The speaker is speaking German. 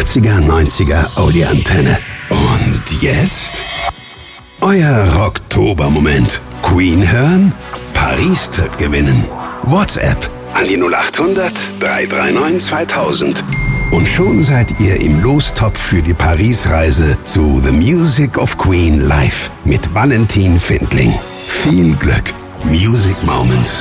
80er, 90er Oldie-Antenne. Und jetzt? Euer Rocktober-Moment. Queen hören? Paris-Trip gewinnen. WhatsApp an die 0800 339 2000. Und schon seid ihr im Lostopf für die Paris-Reise zu The Music of Queen live mit Valentin Findling. Viel Glück. Music Moments.